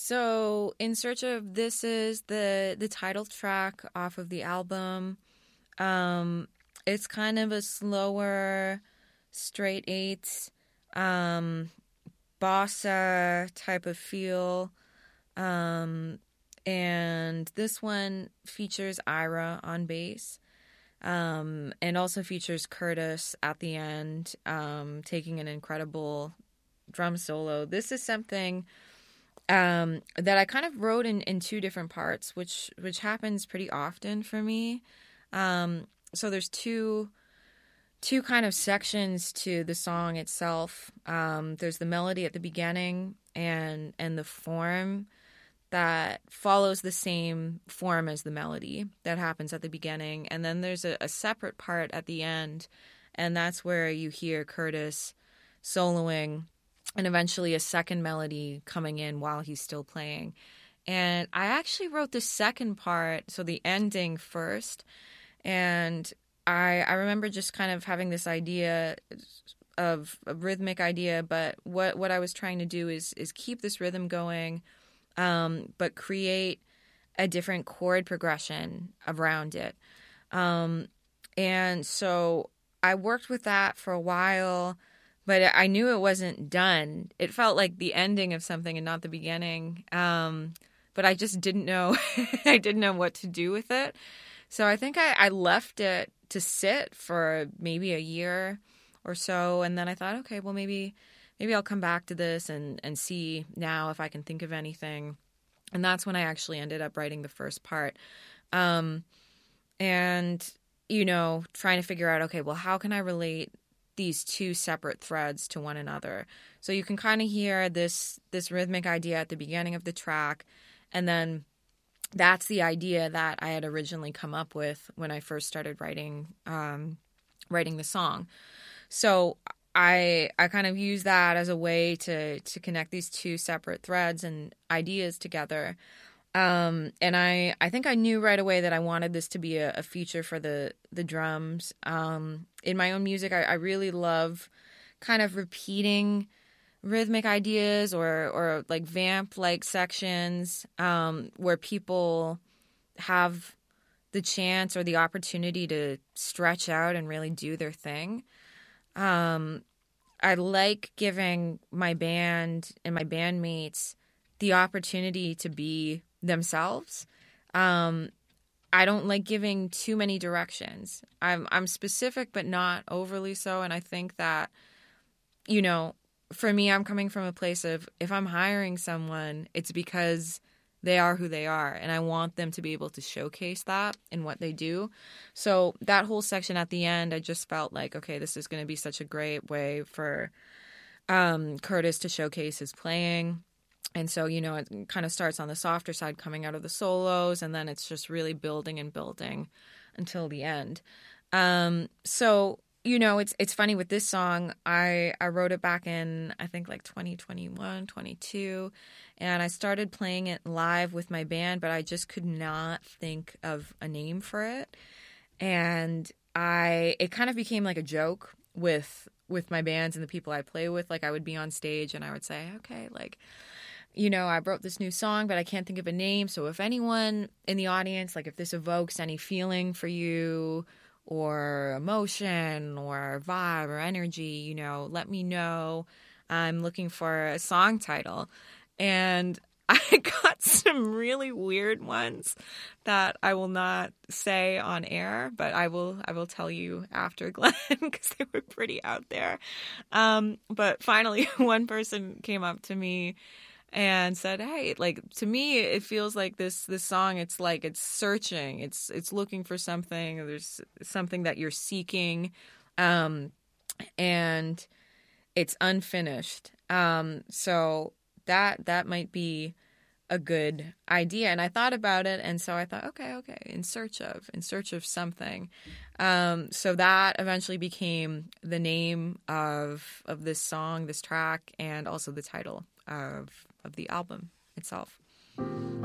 So, In Search of, this is the title track off of the album. It's kind of a slower, straight eights, bossa type of feel. And this one features Ira on bass, and also features Curtis at the end, taking an incredible drum solo. This is something that I kind of wrote in two different parts, which happens pretty often for me. So there's two kind of sections to the song itself. There's the melody at the beginning and the form that follows the same form as the melody that happens at the beginning. And then there's a separate part at the end, and that's where you hear Curtis soloing and eventually a second melody coming in while he's still playing. And I actually wrote the second part, so the ending first, and I remember just kind of having this idea of a rhythmic idea, but what I was trying to do is keep this rhythm going, but create a different chord progression around it. And so I worked with that for a while, but I knew it wasn't done. It felt like the ending of something and not the beginning. But I just didn't know. I didn't know what to do with it. So I think I left it to sit for maybe a year or so. And then I thought, okay, well, maybe I'll come back to this and see now if I can think of anything. And that's when I actually ended up writing the first part. And, trying to figure out, okay, well, how can I relate these two separate threads to one another? So you can kind of hear this rhythmic idea at the beginning of the track, and then that's the idea that I had originally come up with when I first started writing the song. So I kind of use that as a way to connect these two separate threads and ideas together. And I think I knew right away that I wanted this to be a feature for the drums. In my own music, I really love kind of repeating rhythmic ideas or like vamp-like sections, where people have the chance or the opportunity to stretch out and really do their thing. I like giving my band and my bandmates the opportunity to be themselves. I don't like giving too many directions. I'm specific, but not overly so. And I think that, for me, I'm coming from a place of, if I'm hiring someone, it's because they are who they are, and I want them to be able to showcase that in what they do. So that whole section at the end, I just felt like, okay, this is going to be such a great way for Curtis to showcase his playing. And so, it kind of starts on the softer side coming out of the solos, and then it's just really building and building until the end. So, it's funny with this song, I wrote it back in, I think, like 2021, 22, and I started playing it live with my band, but I just could not think of a name for it. And it kind of became like a joke with my bands and the people I play with. Like, I would be on stage and I would say, okay, like, I wrote this new song, but I can't think of a name. So if anyone in the audience, like if this evokes any feeling for you or emotion or vibe or energy, let me know. I'm looking for a song title. And I got some really weird ones that I will not say on air, but I will tell you after, Glenn, because they were pretty out there. But finally, one person came up to me and said, hey, like, to me, it feels like this song, it's like it's searching. It's looking for something. There's something that you're seeking, and it's unfinished. So that might be a good idea. And I thought about it, and so I thought, okay, in search of something. So that eventually became the name of this song, this track, and also the title of the album itself.